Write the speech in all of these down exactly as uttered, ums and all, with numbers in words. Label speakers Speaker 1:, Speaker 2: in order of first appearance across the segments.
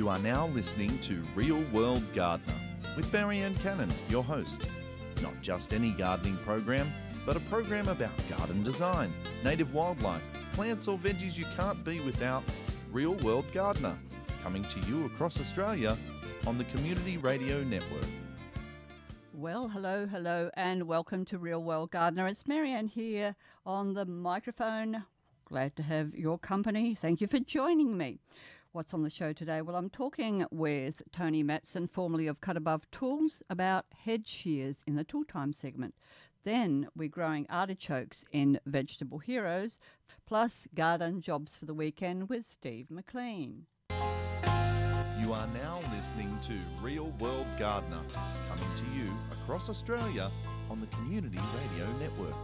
Speaker 1: You are now listening to Real World Gardener with Marianne Cannon, your host. Not just any gardening program, but a program about garden design, native wildlife, plants or veggies you can't be without. Real World Gardener, coming to you across Australia on the Community Radio Network.
Speaker 2: Well, hello, hello, and welcome to Real World Gardener. It's Marianne here on the microphone. Glad to have your company. Thank you for joining me. What's on the show today? Well, I'm talking with Tony Matson, formerly of Cut Above Tools, about hedge shears in the Tool Time segment. Then we're growing artichokes in Vegetable Heroes, plus garden jobs for the weekend with Steve McLean.
Speaker 1: You are now listening to Real World Gardener, coming to you across Australia on the Community Radio Network.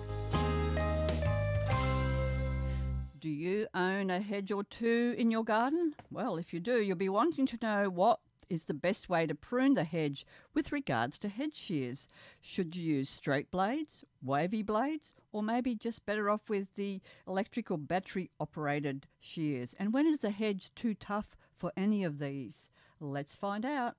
Speaker 2: Do you own a hedge or two in your garden? Well, if you do, you'll be wanting to know what is the best way to prune the hedge with regards to hedge shears. Should you use straight blades, wavy blades, or maybe just better off with the electric or battery operated shears? And when is the hedge too tough for any of these? Let's find out.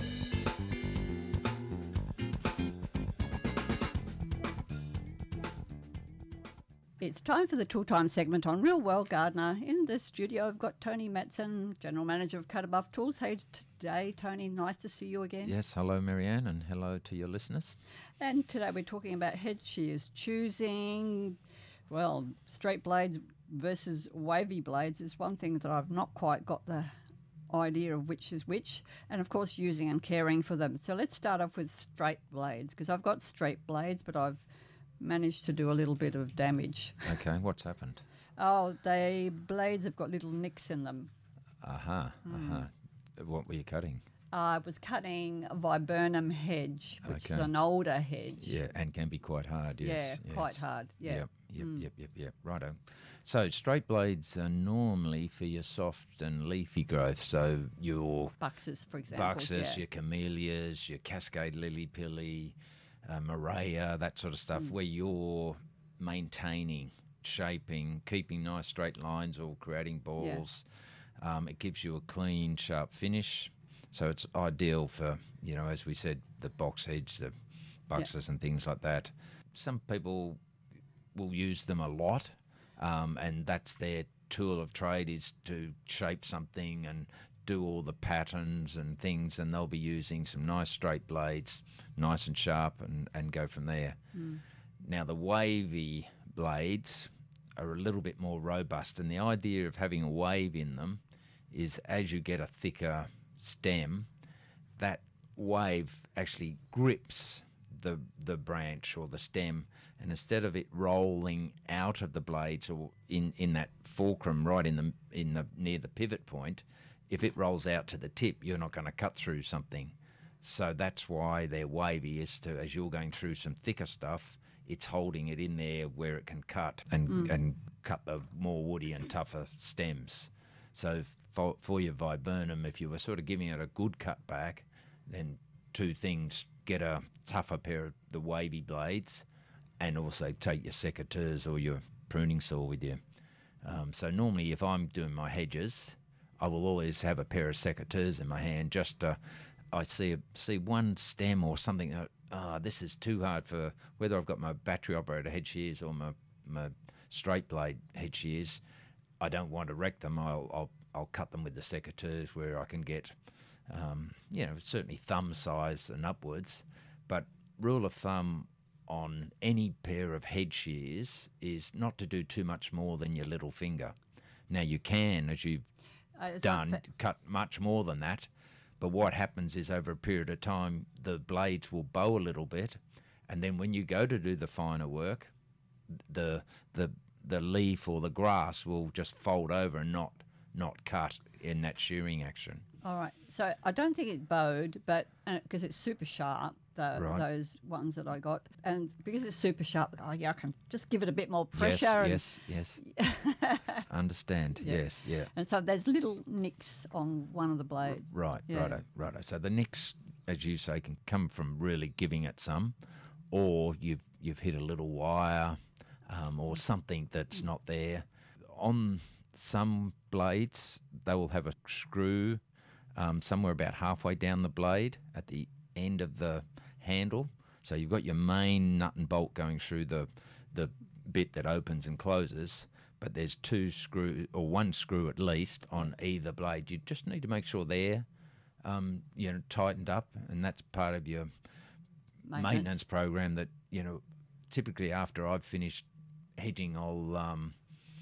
Speaker 2: It's time for the Tool Time segment on Real World Gardener. In the studio, I've got Tony Matson, General Manager of Cut Above Tools. Hey, today, Tony, nice to see you again.
Speaker 3: Yes, hello, Marianne, and hello to your listeners.
Speaker 2: And today we're talking about hedge shears. Choosing, well, straight blades versus wavy blades is one thing that I've not quite got the idea of which is which, and of course using and caring for them. So let's start off with straight blades, because I've got straight blades, but I've managed to do a little bit of damage.
Speaker 3: Okay, what's happened?
Speaker 2: Oh, they blades have got little nicks in them.
Speaker 3: Aha, uh-huh,
Speaker 2: Mm.
Speaker 3: uh-huh. What were you cutting?
Speaker 2: I was cutting a viburnum hedge, which
Speaker 3: Okay.
Speaker 2: is an older hedge.
Speaker 3: Yeah, and can be quite hard, yes.
Speaker 2: Yeah,
Speaker 3: yes.
Speaker 2: quite hard, yeah.
Speaker 3: Yep, yep,
Speaker 2: Mm.
Speaker 3: yep, yep, yep, righto. So straight blades are normally for your soft and leafy growth, so your
Speaker 2: Buxus, for example.
Speaker 3: buxus,
Speaker 2: yeah.
Speaker 3: your camellias, your cascade lily-pilly, uh, Morea, that sort of stuff,
Speaker 2: Mm.
Speaker 3: where you're maintaining, shaping, keeping nice straight lines or creating balls. Um, it gives you a clean, sharp finish. So it's ideal for, you know, as we said, the box hedge, the buxus and things like that. Some people will use them a lot, um, and that's their tool of trade, is to shape something and do all the patterns and things, and they'll be using some nice straight blades, nice and sharp, and, and go from there.
Speaker 2: Mm.
Speaker 3: Now, the wavy blades are a little bit more robust, and the idea of having a wave in them is as you get a thicker stem, that wave actually grips the the branch or the stem, and instead of it rolling out of the blades or in, in that fulcrum right in the in the near the pivot point, if it rolls out to the tip, you're not going to cut through something. So that's why they're wavy, is to, as you're going through some thicker stuff, it's holding it in there where it can cut and
Speaker 2: Mm.
Speaker 3: and cut the more woody and tougher stems. So for, for your viburnum, if you were sort of giving it a good cut back, then two things: get a tougher pair of the wavy blades, and also take your secateurs or your pruning saw with you. Um, so normally if I'm doing my hedges, I will always have a pair of secateurs in my hand. Just uh, I see a, see one stem or something that, ah, oh, this is too hard for, whether I've got my battery operated hedge shears or my, my straight blade hedge shears, I don't want to wreck them. I'll I'll, I'll cut them with the secateurs where I can get, um, you know, certainly thumb size and upwards. But rule of thumb on any pair of hedge shears is not to do too much more than your little finger. Now you can, as you've
Speaker 2: Uh, it's
Speaker 3: done,
Speaker 2: not fa-
Speaker 3: cut much more than that, but what happens is over a period of time the blades will bow a little bit, and then when you go to do the finer work, the the the leaf or the grass will just fold over and not not cut in that shearing action.
Speaker 2: All right. So I don't think it bowed, but because it's super sharp, the,
Speaker 3: Right.
Speaker 2: those ones that I got, and because it's super sharp, oh, yeah, I can just give it a bit more pressure.
Speaker 3: Yes, yes, yes. Understand.
Speaker 2: Yeah.
Speaker 3: Yes, yeah.
Speaker 2: And so there's little nicks on one of the blades.
Speaker 3: Right,
Speaker 2: Yeah.
Speaker 3: righto, righto. So the nicks, as you say, can come from really giving it some, or you've you've hit a little wire, um, or something that's not there. On some blades, they will have a screw um, somewhere about halfway down the blade at the end of the handle. So you've got your main nut and bolt going through the the bit that opens and closes, but there's two screw or one screw at least on either blade. You just need to make sure they're um, you know tightened up, and that's part of your maintenance, maintenance program. That you know typically after I've finished hedging, I'll um,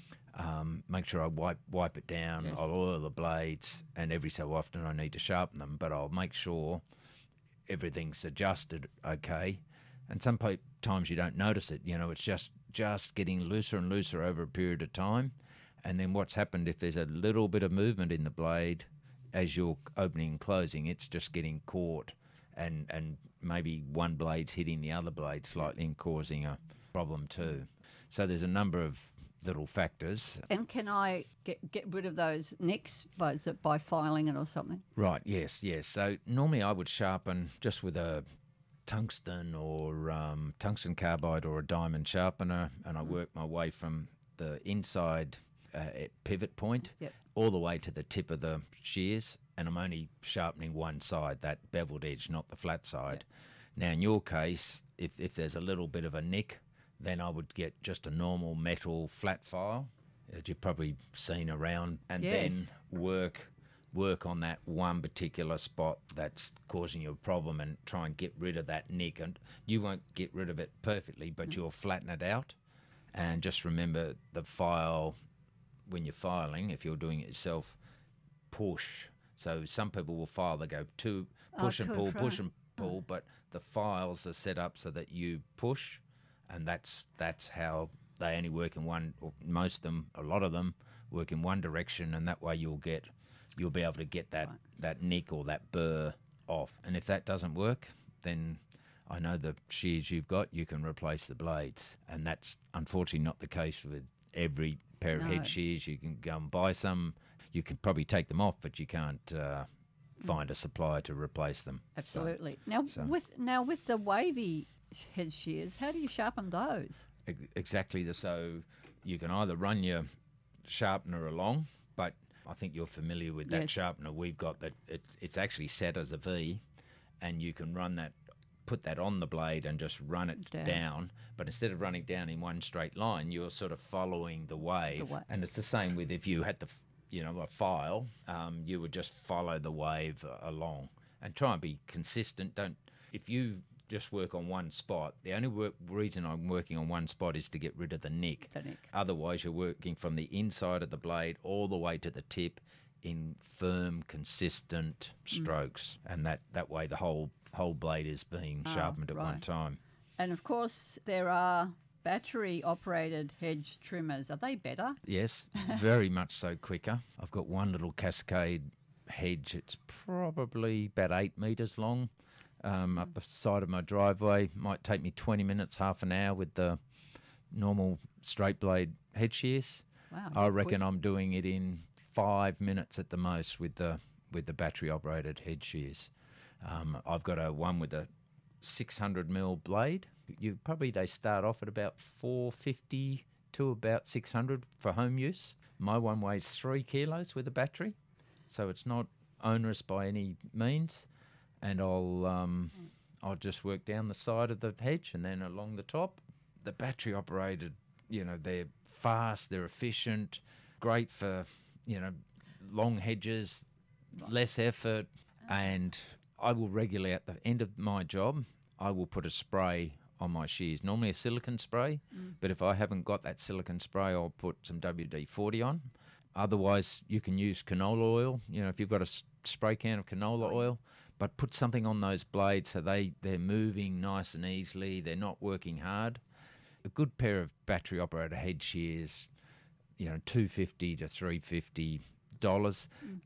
Speaker 3: um, make sure I wipe wipe it down. Yes. I'll oil the blades, and every so often I need to sharpen them, but I'll make sure everything's adjusted okay. And some po- times you don't notice it. You know, it's just just getting looser and looser over a period of time. And then what's happened, if there's a little bit of movement in the blade as you're opening and closing, it's just getting caught, and and maybe one blade's hitting the other blade slightly and causing a problem too. So there's a number of little factors.
Speaker 2: And can I get get rid of those nicks by, is it by filing it or something?
Speaker 3: Right, yes, yes. So normally I would sharpen just with a tungsten or um, tungsten carbide or a diamond sharpener, and I work my way from the inside uh, pivot point
Speaker 2: yep.
Speaker 3: all the way to the tip of the shears, and I'm only sharpening one side, that beveled edge, not the flat side. Yep. Now in your case, if, if there's a little bit of a nick, then I would get just a normal metal flat file that you've probably seen around, and
Speaker 2: yes.
Speaker 3: then work work on that one particular spot that's causing you a problem and try and get rid of that nick. And you won't get rid of it perfectly, but mm. you'll flatten it out. And just remember the file, when you're filing, if you're doing it yourself, push. So some people will file, they go to push
Speaker 2: oh,
Speaker 3: and pull,
Speaker 2: right.
Speaker 3: push and pull, oh. but the files are set up so that you push, and that's that's how they only work in one, or most of them, a lot of them, work in one direction, and that way you'll get you'll be able to get that,
Speaker 2: right.
Speaker 3: that nick or that burr off. And if that doesn't work, then I know the shears you've got, you can replace the blades. And that's unfortunately not the case with every pair of
Speaker 2: no.
Speaker 3: head shears. You can go and buy some. You can probably take them off, but you can't uh, find a supplier to replace them.
Speaker 2: Absolutely.
Speaker 3: So,
Speaker 2: now,
Speaker 3: so.
Speaker 2: with now with the wavy head shears, how do you sharpen those?
Speaker 3: Exactly. The, so you can either run your sharpener along, but I think you're familiar with that
Speaker 2: yes.
Speaker 3: sharpener we've got, that it's, it's actually set as a V, and you can run that, put that on the blade and just run it down. down. But instead of running down in one straight line, you're sort of following the wave.
Speaker 2: The wa-
Speaker 3: and it's the same with if you had the, you know, a file, um, you would just follow the wave uh, along and try and be consistent. Don't, if you just work on one spot, the only work, reason I'm working on one spot is to get rid of the nick.
Speaker 2: The nick.
Speaker 3: Otherwise, you're working from the inside of the blade all the way to the tip in firm, consistent strokes, mm. and that, that way the whole whole blade is being oh, sharpened at
Speaker 2: right.
Speaker 3: one time.
Speaker 2: And of course, there are battery-operated hedge trimmers. Are they better?
Speaker 3: Yes, very much so quicker. I've got one little Cascade hedge. It's probably about eight metres long. Um, mm. Up the side of my driveway. Might take me twenty minutes, half an hour with the normal straight blade head shears.
Speaker 2: Wow,
Speaker 3: I reckon
Speaker 2: quick.
Speaker 3: I'm doing it in five minutes at the most with the with the battery operated head shears. Um, I've got a one with a six hundred mil blade. You probably they start off at about four fifty to about six hundred for home use. My one weighs three kilos with a battery, so it's not onerous by any means. And I'll um, I'll just work down the side of the hedge and then along the top. The battery operated, you know, they're fast, they're efficient, great for, you know, long hedges, less effort. And I will regularly, at the end of my job, I will put a spray on my shears, normally a silicone spray, mm. but if I haven't got that silicone spray, I'll put some W D forty on. Otherwise, you can use canola oil. You know, if you've got a s- spray can of canola oil, but put something on those blades so they, they're moving nice and easily, they're not working hard. A good pair of battery-operated head shears, you know, two hundred fifty to three hundred fifty dollars. Mm.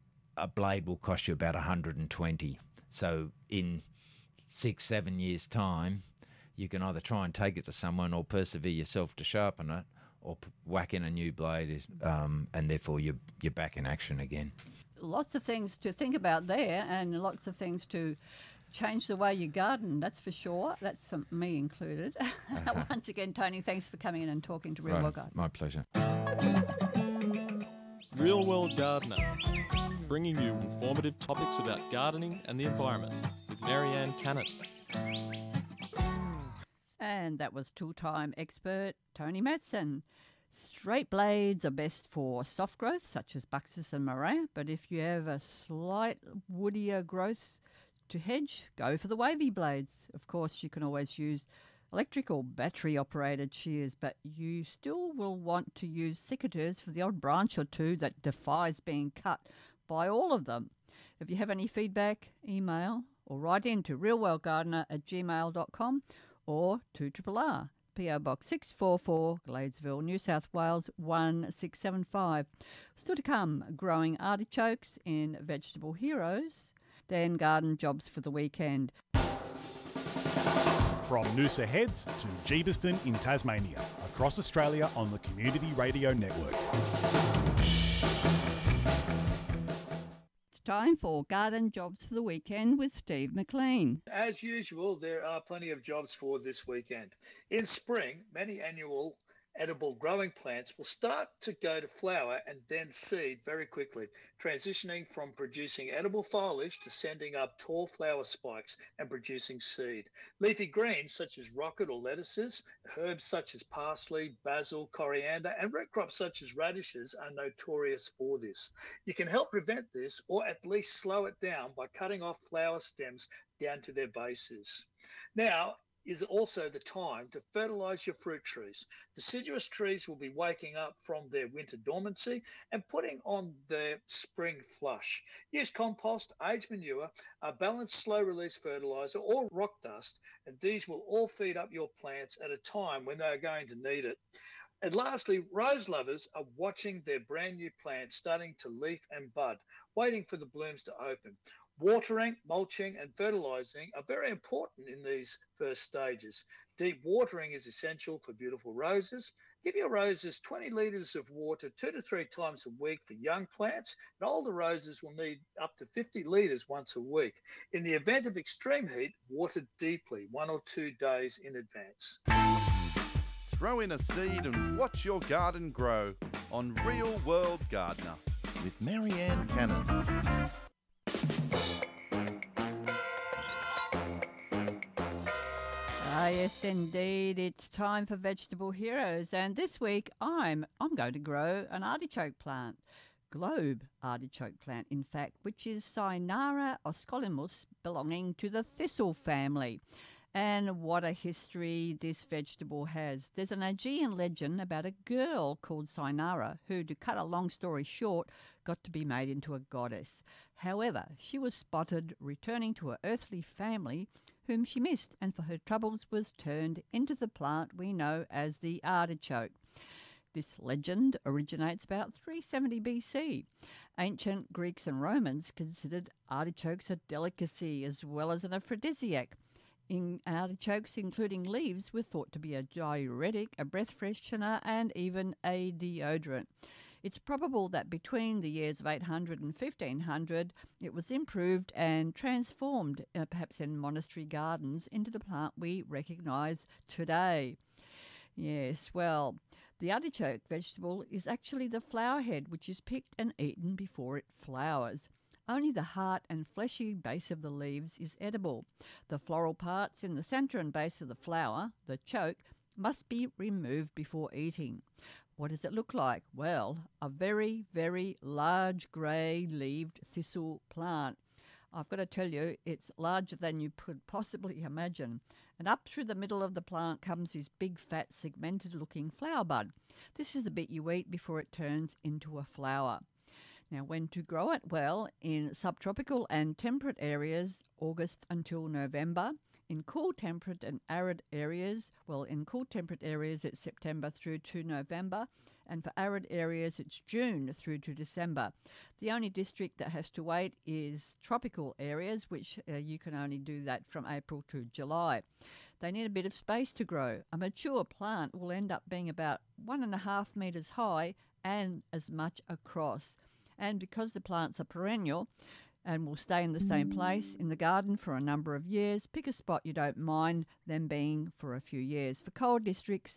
Speaker 3: A blade will cost you about one hundred twenty. So in six, seven years' time, you can either try and take it to someone or persevere yourself to sharpen it, or p- whack in a new blade, um, and therefore you're, you're back in action again.
Speaker 2: Lots of things to think about there, and lots of things to change the way you garden, that's for sure. That's um, me included. Uh-huh. Once again, Tony, thanks for coming in and talking to Real
Speaker 3: Right,
Speaker 2: World Gardener.
Speaker 3: my pleasure.
Speaker 4: Real World Gardener. bringing you informative topics about gardening and the environment with Marianne Cannon.
Speaker 2: And that was two-time expert Tony Matson. Straight blades are best for soft growth, such as Buxus and Moray, but if you have a slight woodier growth to hedge, go for the wavy blades. Of course, you can always use electric or battery-operated shears, but you still will want to use secateurs for the odd branch or two that defies being cut by all of them. If you have any feedback, email or write in to realworldgardener at gmail dot com or two R R R, P O Box six four four, Gladesville, New South Wales one six seven five. Still to come, growing artichokes in Vegetable Heroes, then garden jobs for the weekend.
Speaker 5: From Noosa Heads to Jeeveston in Tasmania, across Australia on the Community Radio Network.
Speaker 2: It's time for garden jobs for the weekend with Steve McLean.
Speaker 6: As usual, there are plenty of jobs for this weekend. In spring, many annual edible growing plants will start to go to flower and then seed very quickly, transitioning from producing edible foliage to sending up tall flower spikes and producing seed. Leafy greens such as rocket or lettuces, herbs such as parsley, basil, coriander, and root crops such as radishes are notorious for this. You can help prevent this or at least slow it down by cutting off flower stems down to their bases. Now is also the time to fertilise your fruit trees. Deciduous trees will be waking up from their winter dormancy and putting on their spring flush. Use compost, aged manure, a balanced slow-release fertiliser or rock dust, and these will all feed up your plants at a time when they are going to need it. And lastly, rose lovers are watching their brand new plants starting to leaf and bud, waiting for the blooms to open. Watering, mulching and fertilising are very important in these first stages. Deep watering is essential for beautiful roses. Give your roses twenty litres of water two to three times a week for young plants, and older roses will need up to fifty litres once a week. In the event of extreme heat, water deeply one or two days in advance.
Speaker 1: Throw in a seed and watch your garden grow on Real World Gardener with Marianne Cannon.
Speaker 2: Ah, yes, indeed. It's time for Vegetable Heroes, and this week I'm I'm going to grow an artichoke plant, globe artichoke plant, in fact, which is Cynara oscolimus, belonging to the thistle family. And what a history this vegetable has. There's an Aegean legend about a girl called Cynara who, to cut a long story short, got to be made into a goddess. However, she was spotted returning to her earthly family whom she missed, and for her troubles was turned into the plant we know as the artichoke. This legend originates about three seventy B C. Ancient Greeks and Romans considered artichokes a delicacy as well as an aphrodisiac. In artichokes, including leaves, were thought to be a diuretic, a breath freshener, and even a deodorant. It's probable that between the years of eight hundred and fifteen hundred, it was improved and transformed, uh, perhaps in monastery gardens, into the plant we recognise today. Yes, well, the artichoke vegetable is actually the flower head, which is picked and eaten before it flowers. Only the heart and fleshy base of the leaves is edible. The floral parts in the centre and base of the flower, the choke, must be removed before eating. What does it look like? Well, a very, very large grey-leaved thistle plant. I've got to tell you, it's larger than you could possibly imagine. And up through the middle of the plant comes this big, fat, segmented-looking flower bud. This is the bit you eat before it turns into a flower. Now, when to grow it? Well, in subtropical and temperate areas, August until November. In cool, temperate and arid areas, well, in cool, temperate areas, it's September through to November. And for arid areas, it's June through to December. The only district that has to wait is tropical areas, which uh, you can only do that from April to July. They need a bit of space to grow. A mature plant will end up being about one and a half metres high and as much across. And because the plants are perennial and will stay in the same place in the garden for a number of years, pick a spot you don't mind them being for a few years. For cold districts,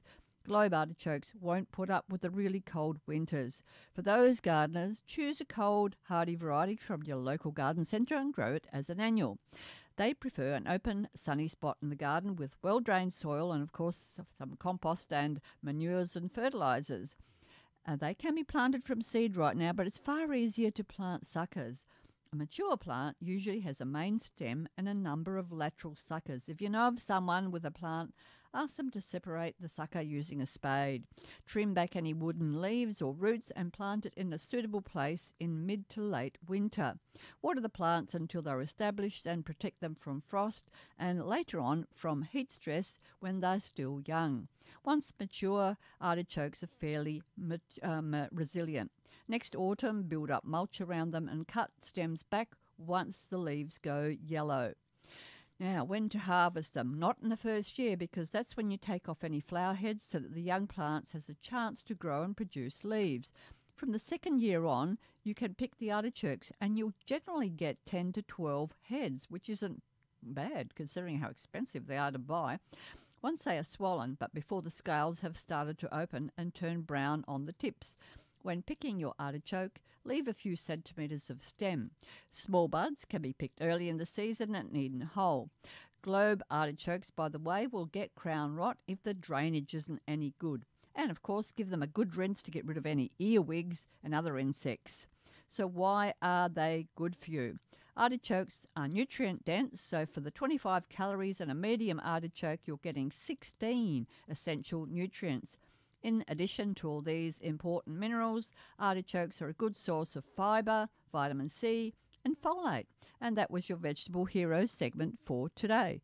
Speaker 2: Globe artichokes won't put up with the really cold winters. For those gardeners, choose a cold, hardy variety from your local garden centre and grow it as an annual. They prefer an open, sunny spot in the garden with well-drained soil and, of course, some compost and manures and fertilisers. Uh, they can be planted from seed right now, but it's far easier to plant suckers. A mature plant usually has a main stem and a number of lateral suckers. If you know of someone with a plant, ask them to separate the sucker using a spade. Trim back any wooden leaves or roots and plant it in a suitable place in mid to late winter. Water the plants until they're established and protect them from frost and later on from heat stress when they're still young. Once mature, artichokes are fairly um, resilient. Next autumn, build up mulch around them and cut stems back once the leaves go yellow. Now, when to harvest them? Not in the first year, because that's when you take off any flower heads so that the young plants has a chance to grow and produce leaves. From the second year on, you can pick the artichokes and you'll generally get ten to twelve heads, which isn't bad considering how expensive they are to buy. Once they are swollen, but before the scales have started to open and turn brown on the tips. When picking your artichoke, leave a few centimetres of stem. Small buds can be picked early in the season and eaten whole. Globe artichokes, by the way, will get crown rot if the drainage isn't any good. And, of course, give them a good rinse to get rid of any earwigs and other insects. So why are they good for you? Artichokes are nutrient dense, so for the twenty-five calories in a medium artichoke, you're getting sixteen essential nutrients. In addition to all these important minerals, artichokes are a good source of fibre, vitamin C and folate. And that was your Vegetable Heroes segment for today.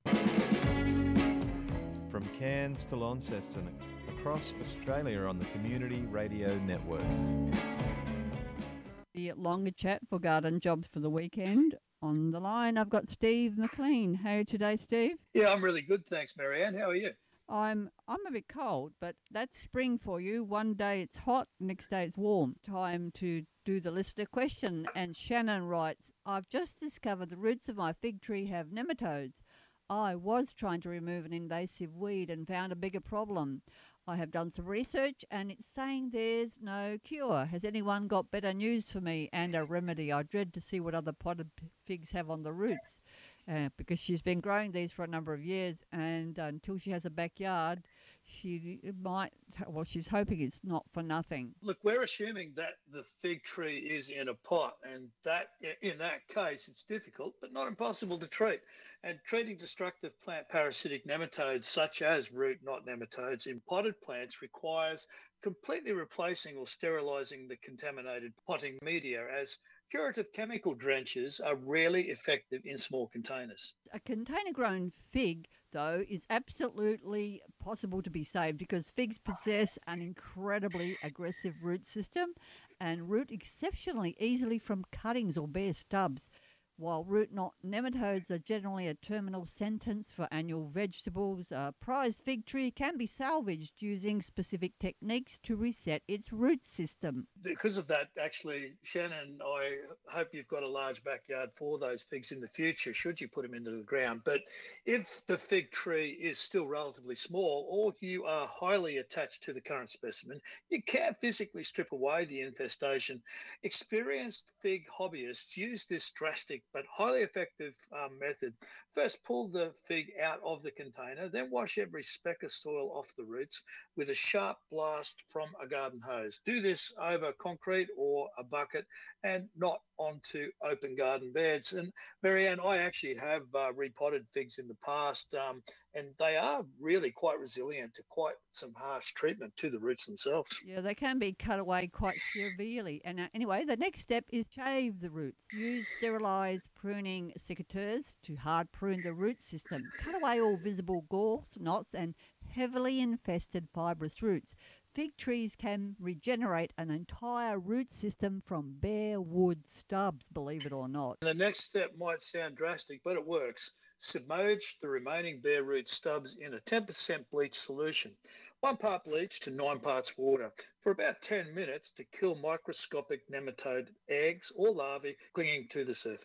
Speaker 7: From Cairns to Launceston, across Australia on the Community Radio Network.
Speaker 2: The longer chat for garden jobs for the weekend. On the line, I've got Steve McLean. How are you today, Steve?
Speaker 6: Yeah, I'm really good, thanks, Marianne. How are you?
Speaker 2: I'm I'm a bit cold, but that's spring for you. One day it's hot, next day it's warm. Time to do the listener question. And Shannon writes, I've just discovered the roots of my fig tree have nematodes. I was trying to remove an invasive weed and found a bigger problem. I have done some research and it's saying there's no cure. Has anyone got better news for me and a remedy? I dread to see what other potted figs have on the roots. Uh, because she's been growing these for a number of years, and uh, until she has a backyard, she might, well, she's hoping it's not for nothing.
Speaker 6: Look, we're assuming that the fig tree is in a pot, and that in that case, it's difficult, but not impossible to treat. And treating destructive plant parasitic nematodes, such as root knot nematodes, in potted plants requires completely replacing or sterilising the contaminated potting media, as curative chemical drenches are rarely effective in small containers.
Speaker 2: A container-grown fig, though, is absolutely possible to be saved because figs possess an incredibly aggressive root system and root exceptionally easily from cuttings or bare stubs. While root knot nematodes are generally a terminal sentence for annual vegetables, a prize fig tree can be salvaged using specific techniques to reset its root system.
Speaker 6: Because of that, actually, Shannon, I hope you've got a large backyard for those figs in the future, should you put them into the ground. But if the fig tree is still relatively small or you are highly attached to the current specimen, you can physically strip away the infestation. Experienced fig hobbyists use this drastic but highly effective um, method. First, pull the fig out of the container, then wash every speck of soil off the roots with a sharp blast from a garden hose. Do this over concrete or a bucket and not onto open garden beds. And Marianne, I actually have uh, repotted figs in the past, um, and they are really quite resilient to quite some harsh treatment to the roots themselves.
Speaker 2: Yeah, they can be cut away quite severely. And uh, anyway, the next step is shave the roots. Use sterilised pruning secateurs to hard prune the root system. Cut away all visible galls, knots and heavily infested fibrous roots. Fig trees can regenerate an entire root system from bare wood stubs, believe it or not.
Speaker 6: The next step might sound drastic, but it works. Submerge the remaining bare root stubs in a ten percent bleach solution, one part bleach to nine parts water, for about ten minutes to kill microscopic nematode eggs or larvae clinging to the surface.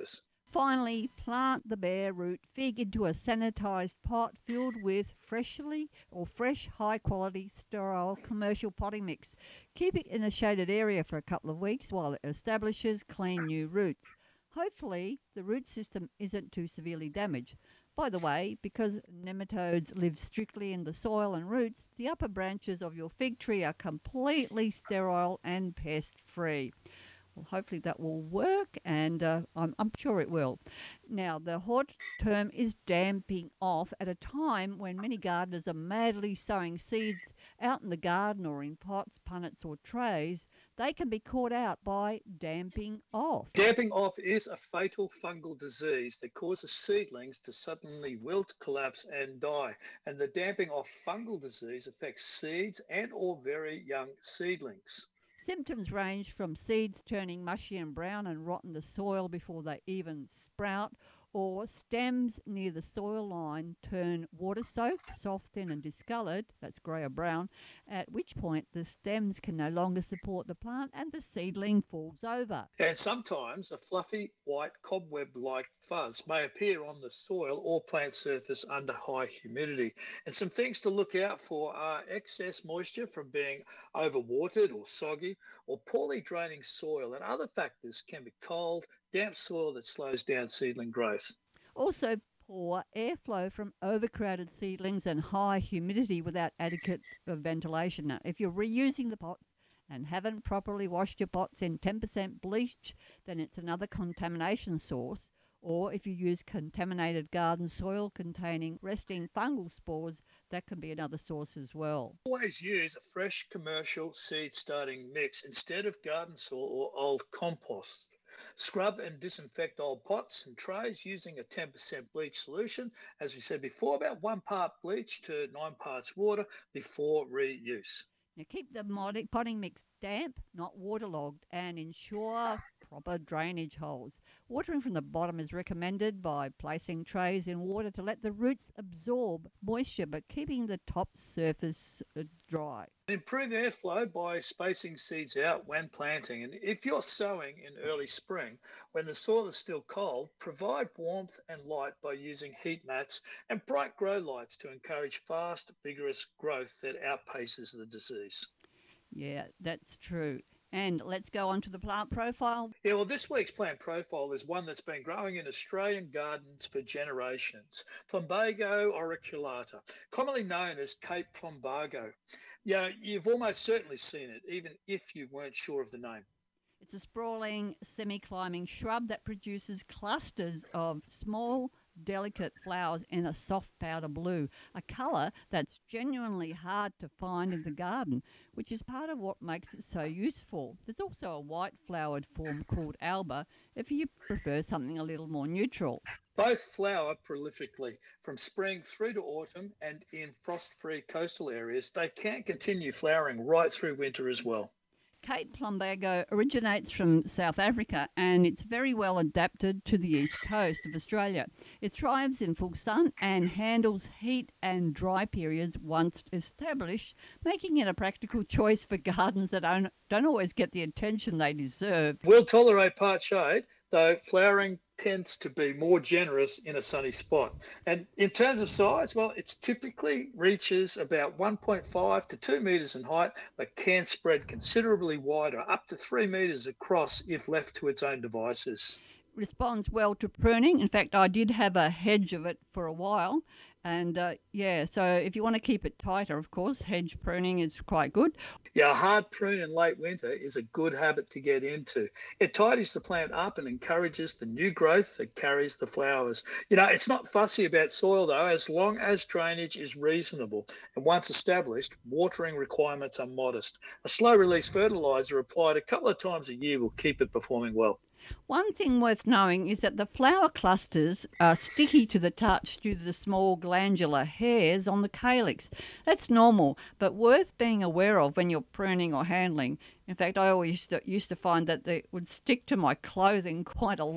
Speaker 2: Finally, plant the bare root fig into a sanitised pot filled with freshly or fresh, high-quality, sterile commercial potting mix. Keep it in a shaded area for a couple of weeks while it establishes clean new roots. Hopefully, the root system isn't too severely damaged. By the way, because nematodes live strictly in the soil and roots, the upper branches of your fig tree are completely sterile and pest-free. Well, hopefully that will work, and uh, I'm, I'm sure it will. Now, the hot term is damping off at a time when many gardeners are madly sowing seeds out in the garden or in pots, punnets or trays. They can be caught out by damping off.
Speaker 6: Damping off is a fatal fungal disease that causes seedlings to suddenly wilt, collapse and die. And the damping off fungal disease affects seeds and or very young seedlings.
Speaker 2: Symptoms range from seeds turning mushy and brown and rot in the soil before they even sprout, or stems near the soil line turn water-soaked, soft, thin and discoloured, that's grey or brown, at which point the stems can no longer support the plant and the seedling falls over.
Speaker 6: And sometimes a fluffy white cobweb-like fuzz may appear on the soil or plant surface under high humidity. And some things to look out for are excess moisture from being overwatered or soggy, or poorly draining soil, and other factors can be cold, damp soil that slows down seedling growth.
Speaker 2: Also, poor airflow from overcrowded seedlings and high humidity without adequate uh, ventilation. Now, if you're reusing the pots and haven't properly washed your pots in ten percent bleach, then it's another contamination source. Or if you use contaminated garden soil containing resting fungal spores, that can be another source as well.
Speaker 6: Always use a fresh commercial seed starting mix instead of garden soil or old compost. Scrub and disinfect old pots and trays using a ten percent bleach solution. As we said before, about one part bleach to nine parts water before reuse.
Speaker 2: Now keep the mod- potting mix damp, not waterlogged, and ensure proper drainage holes. Watering from the bottom is recommended by placing trays in water to let the roots absorb moisture, but keeping the top surface uh, dry.
Speaker 6: Improve airflow by spacing seeds out when planting. And if you're sowing in early spring, when the soil is still cold, provide warmth and light by using heat mats and bright grow lights to encourage fast, vigorous growth that outpaces the disease.
Speaker 2: Yeah, that's true. And let's go on to the plant profile.
Speaker 6: Yeah, well, this week's plant profile is one that's been growing in Australian gardens for generations. Plumbago auriculata, commonly known as Cape Plumbago. Yeah, you've almost certainly seen it, even if you weren't sure of the name.
Speaker 2: It's a sprawling, semi-climbing shrub that produces clusters of small, delicate flowers in a soft powder blue, a colour that's genuinely hard to find in the garden, which is part of what makes it so useful. There's also a white flowered form called alba, if you prefer something a little more neutral.
Speaker 6: Both flower prolifically from spring through to autumn, and in frost-free coastal areas, they can continue flowering right through winter as well.
Speaker 2: Cape Plumbago originates from South Africa and it's very well adapted to the east coast of Australia. It thrives in full sun and handles heat and dry periods once established, making it a practical choice for gardens that don't, don't always get the attention they deserve.
Speaker 6: Will tolerate part shade, though flowering tends to be more generous in a sunny spot. And in terms of size, well, it typically reaches about one point five to two metres in height, but can spread considerably wider, up to three metres across if left to its own devices.
Speaker 2: Responds well to pruning. In fact, I did have a hedge of it for a while. And uh, yeah, so if you want to keep it tighter, of course, hedge pruning is quite good.
Speaker 6: Yeah, a hard prune in late winter is a good habit to get into. It tidies the plant up and encourages the new growth that carries the flowers. You know, it's not fussy about soil though, as long as drainage is reasonable. And once established, watering requirements are modest. A slow release fertiliser applied a couple of times a year will keep it performing well.
Speaker 2: One thing worth knowing is that the flower clusters are sticky to the touch due to the small glandular hairs on the calyx. That's normal, but worth being aware of when you're pruning or handling. In fact, I always used to, used to find that they would stick to my clothing quite a lot.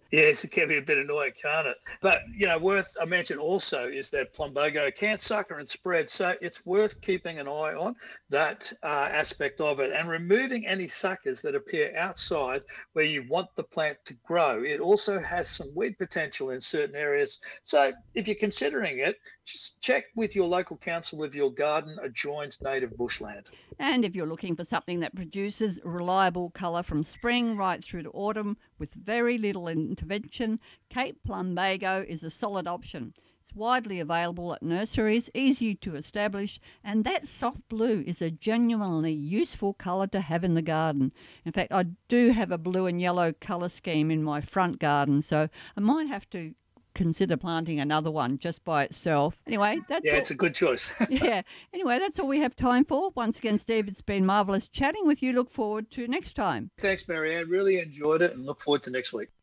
Speaker 6: Yes, it can be a bit annoying, can't it? But, you know, worth I mentioned also is that plumbago can sucker and spread. So it's worth keeping an eye on that uh, aspect of it and removing any suckers that appear outside where you want the plant to grow. It also has some weed potential in certain areas. So if you're considering it, just check with your local council if your garden adjoins native bushland.
Speaker 2: And if you're looking for something that produces reliable colour from spring right through to autumn with very little intervention, Cape Plumbago is a solid option. It's widely available at nurseries, easy to establish, and that soft blue is a genuinely useful colour to have in the garden. In fact, I do have a blue and yellow colour scheme in my front garden, so I might have to consider planting another one just by itself. Anyway, that's
Speaker 6: yeah,
Speaker 2: all.
Speaker 6: It's a good choice.
Speaker 2: Yeah. Anyway, that's all we have time for. Once again, Steve, it's been marvellous chatting with you. Look forward to next time.
Speaker 6: Thanks, Marianne. Really enjoyed it and look forward to next week.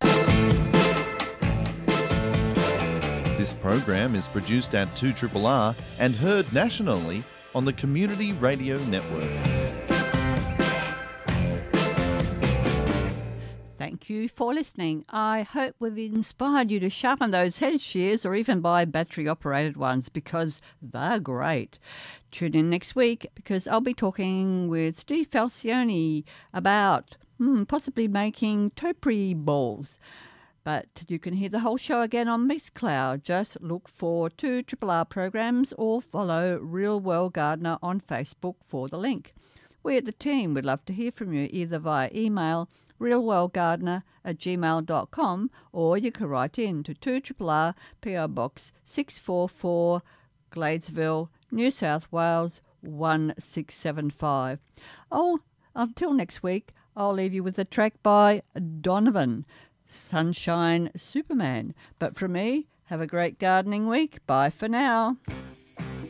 Speaker 1: This program is produced at two R R R and heard nationally on the Community Radio Network.
Speaker 2: Thank you for listening. I hope we've inspired you to sharpen those hedge shears or even buy battery-operated ones because they're great. Tune in next week because I'll be talking with Steve Falcione about hmm, possibly making topiary balls. But you can hear the whole show again on Mixcloud. Just look for two R R R programs or follow Real World Gardener on Facebook for the link. We at the team would love to hear from you either via email realworldgardener at gmail dot com or you can write in to two R R R P O Box six four four Gladesville, New South Wales one six seven five. Oh, until next week, I'll leave you with a track by Donovan, Sunshine Superman. But from me, have a great gardening week. Bye for now.